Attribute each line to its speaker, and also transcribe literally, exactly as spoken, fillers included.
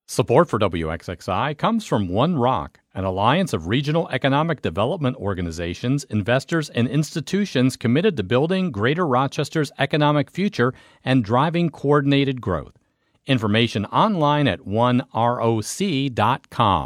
Speaker 1: Support for W X X I comes from One Rock, an alliance of regional economic development organizations, investors, and institutions committed to building Greater Rochester's economic future and driving coordinated growth. Information online at one roc dot com.